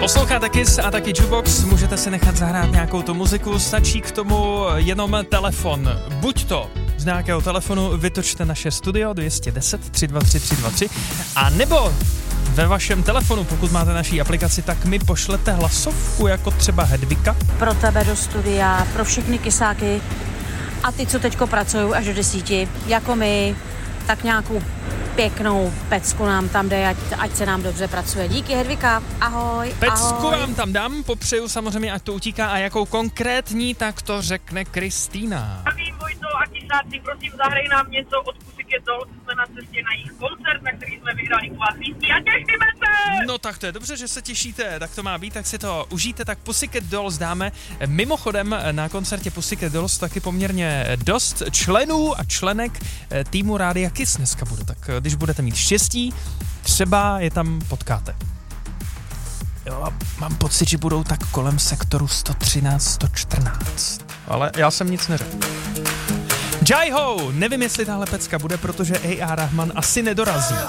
Posloucháte Kiss a taky Jukebox, můžete si nechat zahrát nějakou tu muziku, stačí k tomu jenom telefon. Buď to z nějakého telefonu vytočte naše studio 210 323 323 a nebo ve vašem telefonu, pokud máte naší aplikaci, tak mi pošlete hlasovku jako třeba Hedvika. Pro tebe do studia, pro všechny kysáky a ty, co teďko pracují až do 10, jako my, tak nějakou pěknou pecku nám tam dej, ať se nám dobře pracuje. Díky, Hedvika, ahoj. Pecku ahoj. vám tam dám, popřeju samozřejmě, ať to utíká a jakou konkrétní, tak to řekne Kristýna. Zdravím, Vojto a kysáci, prosím, zahraj nám něco od Pussycat Dolls, jsme na cestě na jejich koncert, na který jsme vyhrali u vás lístky a těšíme se! No tak to je dobře, že se těšíte, tak to má být, tak si to užijte, tak Pussycat Dolls dáme. Mimochodem na koncertě Pussycat Dolls taky poměrně dost členů a členek týmu Rádia Kiss dneska bude, tak když budete mít štěstí, třeba je tam potkáte. Jo, mám pocit, že budou tak kolem sektoru 113, 114, ale já jsem nic neřekl. Jai Ho, nevím, jestli tahle pecka bude, protože A.R. Rahman asi nedorazí.